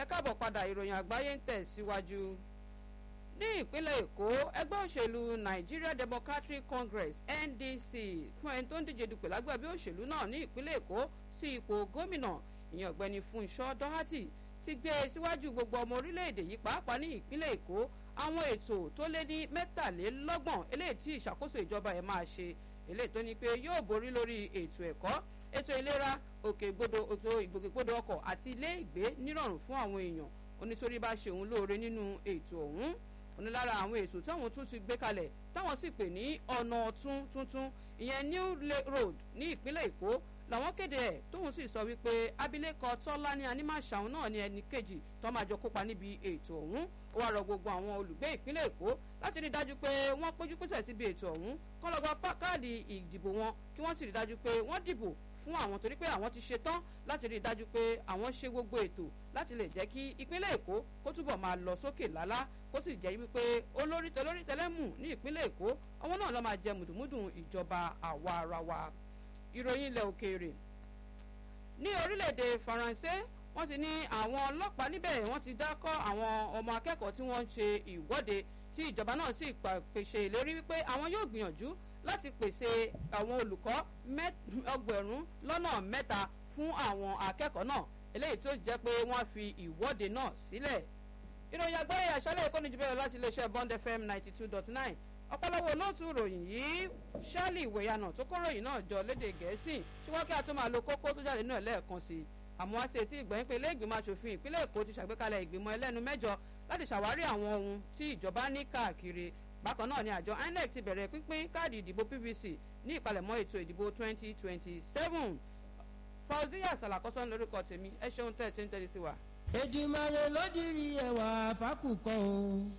káàbọ̀ padà ìròyìn àgbáyé ń tẹ̀síwájú. Ní ìpínlẹ̀ Èkó, ẹgbẹ́ òṣèlú Nigeria Democratic Congress NDC fún ẹni tó ń díje dupò lágbàbí òṣèlú náà ní ìpínlẹ̀ Èkó sí ipò gómìnà ìyẹn ọ̀gbẹ́ni Fúnṣọ́ Dọ́hátì ti gbé síwájú gbogbo ọmọ orílẹ̀-èdè yìí pàápàá ní ìpínlẹ̀ Èkó àwọn ètò tó lé ní 23 eléyìí tí ìṣàkóso ìjọba ẹ̀ máa ṣe eléyìí tó ní pé yóò borí lórí ètò ẹ̀kọ́, ètò ìlera, ìgbòkègbodò ọkọ̀ àti ilé ìgbé nírọ̀rùn fún àwọn èèyàn. Onítorí bá ṣe òun lóore nínú ètò ọ̀hún. Onílára àwọn ètò táwọn tún ti gbé kalẹ̀ táwọn sì pè ní ọ̀nà ọ̀tún tuntun ìyẹn New Road ní ìpínlẹ̀ Èkó làwọn kéde ẹ̀ tóun sì sọ wípé abilékọ Tọ́lání Anímàṣàun náà ní ẹnì kejì tó máa jọ kópa níbi ètò ọ̀hún. Ó wá rọ gbogbo àwọn olùgbé ìpínlẹ̀ Èkó láti rí dájú pé wọ́n péjú pésẹ̀ síbi ètò ọ̀hún kọ́ lọ gba káàdì ìdìbò wọn kí wọ́n sì rí dájú pé wọ́n dìbò fún àwọn torí pé àwọn ti ṣe tán láti rí dájú pé àwọn ṣe gbogbo ètò láti lè jẹ́ kí ìpínlẹ̀ Èkó kó túbọ̀ máa lọ sókè lálá kó sì jẹ́ wípé olórí tẹlẹ́mù ní ìpínlẹ̀ Èkó àwọn náà ló máa jẹ mùdùmùdù ìjọba àwa ara wa. Ìròyìn ilẹ̀ òkèèrè. Ní orílẹ̀-èdè Faransé wọ́n ti ní àwọn ọlọ́pàá níbẹ̀ wọ́n ti dákọ́ àwọn ọmọ akẹ́kọ̀ọ́ tí wọ́n ń ṣe ìwọ́de tí ìjọba náà sì pèsè ìlérí wípé àwọn yóò gbìyànjú láti pèsè àwọn olùkọ́ 300,000 fún àwọn akẹ́kọ̀ọ́ náà eléyìí tó jẹ́ pé wọ́n fi ìwọ́de náà sílẹ̀. Ìròyìn àgbáyé àṣálẹ́ ìkọ́ni jù bẹ́ẹ̀ láti iléeṣẹ́ Bond FM 92.9 ọ̀pọ̀lọpọ̀ olóòtú ìròyìn yìí Ṣálì Ìwéyànà tó kó ròyìn náà jọ lédè Gẹ̀ẹ́sì ṣùgbọ́n kí a tó máa lo kókó tó jáde náà lẹ́ẹ̀kan sí i. Àmọ́ wá sí etí ìgbọ̀nyìn pé ilé ìgbìmọ̀ aṣòfin ìpínlẹ̀ Èkó ti ṣàgbékalẹ̀ ìgbìmọ̀ ẹlẹ́nu 8 láti ṣàwárí àwọn ohun tí ìjọba ní káàkiri. Bákan náà ni àjọ INEC ti bẹ̀rẹ̀ pínpín káàdì ìdìbò PVC ní ìpalẹ̀mọ́ ètò ìdìbò 2027. Fauziya Salakọ́sọ́ lórúkọ tèmi ẹ ṣeun tẹ́ ẹ ti ń tẹ́lẹ̀ sí wa. Èdùmàrè ló dirí ẹwà fákùkọ o.